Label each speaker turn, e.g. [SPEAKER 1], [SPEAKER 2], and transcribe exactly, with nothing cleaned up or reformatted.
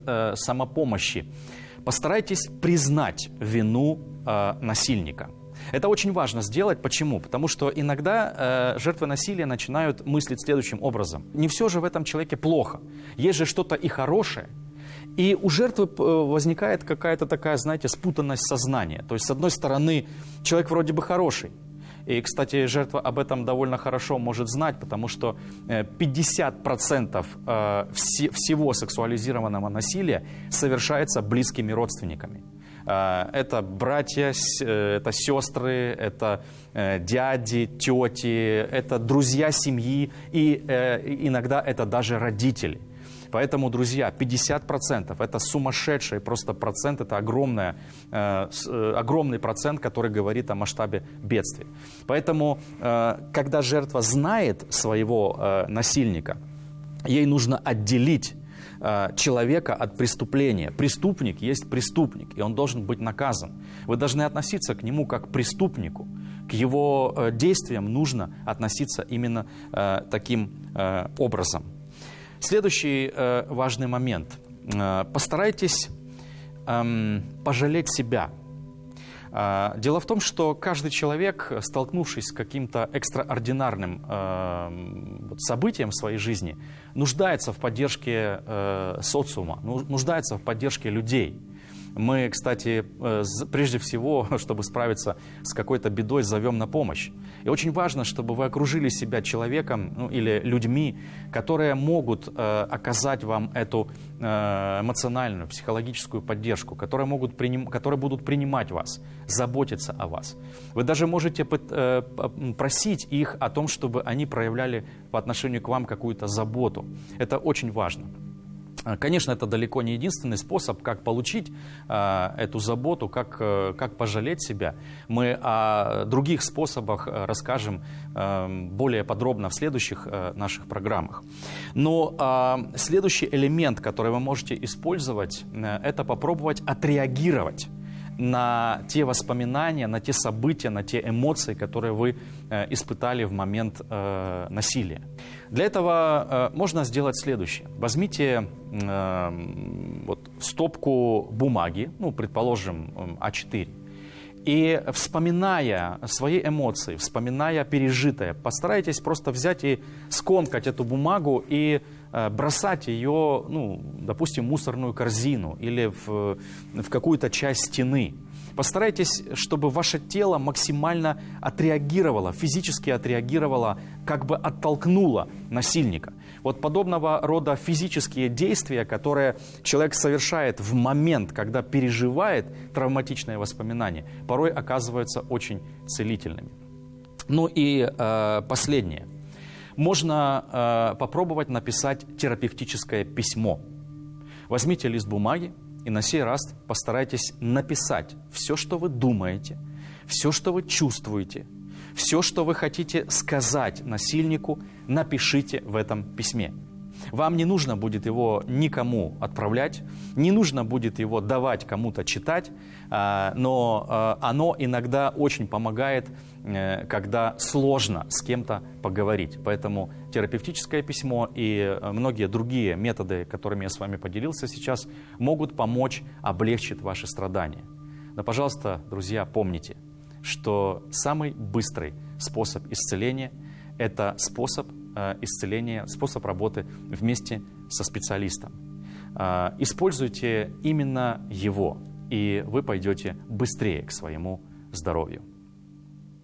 [SPEAKER 1] э, самопомощи. Постарайтесь признать вину э, насильника. Это очень важно сделать. Почему? Потому что иногда э, жертвы насилия начинают мыслить следующим образом. Не все же в этом человеке плохо. Есть же что-то и хорошее. И у жертвы возникает какая-то такая, знаете, спутанность сознания. То есть, с одной стороны, человек вроде бы хороший. И, кстати, жертва об этом довольно хорошо может знать, потому что пятьдесят процентов всего сексуализированного насилия совершается близкими родственниками. Это братья, это сестры, это дяди, тети, это друзья семьи, и иногда это даже родители. Поэтому, друзья, пятьдесят процентов это сумасшедший просто процент, это огромная, э, огромный процент, который говорит о масштабе бедствия. Поэтому, э, когда жертва знает своего э, насильника, ей нужно отделить э, человека от преступления. Преступник есть преступник, и он должен быть наказан. Вы должны относиться к нему как к преступнику. К его э, действиям нужно относиться именно э, таким э, образом. Следующий э, важный момент. Э, постарайтесь э, пожалеть себя. Э, дело в том, что каждый человек, столкнувшись с каким-то экстраординарным э, событием в своей жизни, нуждается в поддержке э, социума, нуждается в поддержке людей. Мы, кстати, прежде всего, чтобы справиться с какой-то бедой, зовем на помощь. И очень важно, чтобы вы окружили себя человеком, ну, или людьми, которые могут э, оказать вам эту э, эмоциональную, психологическую поддержку, которые, могут приним, которые будут принимать вас, заботиться о вас. Вы даже можете э, просить их о том, чтобы они проявляли по отношению к вам какую-то заботу. Это очень важно. Конечно, это далеко не единственный способ, как получить э, эту заботу, как, э, как пожалеть себя. Мы о других способах расскажем э, более подробно в следующих э, наших программах. Но э, следующий элемент, который вы можете использовать, э, это попробовать отреагировать на те воспоминания, на те события, на те эмоции, которые вы э, испытали в момент э, насилия. Для этого э, можно сделать следующее. Возьмите э, вот, стопку бумаги, ну, предположим, а четыре, и, вспоминая свои эмоции, вспоминая пережитое, постарайтесь просто взять и скомкать эту бумагу и э, бросать ее, ну, допустим, в мусорную корзину или в, в какую-то часть стены. Постарайтесь, чтобы ваше тело максимально отреагировало, физически отреагировало, как бы оттолкнуло насильника. Вот подобного рода физические действия, которые человек совершает в момент, когда переживает травматичные воспоминания, порой оказываются очень целительными. Ну и э, последнее. Можно э, попробовать написать терапевтическое письмо. Возьмите лист бумаги, и на сей раз постарайтесь написать все, что вы думаете, все, что вы чувствуете, все, что вы хотите сказать насильнику, напишите в этом письме. Вам не нужно будет его никому отправлять, не нужно будет его давать кому-то читать, но оно иногда очень помогает, когда сложно с кем-то поговорить. Поэтому терапевтическое письмо и многие другие методы, которыми я с вами поделился сейчас, могут помочь облегчить ваши страдания. Но, пожалуйста, друзья, помните, что самый быстрый способ исцеления – это способ исцеления, способ работы вместе со специалистом. Используйте именно его, и вы пойдете быстрее к своему здоровью.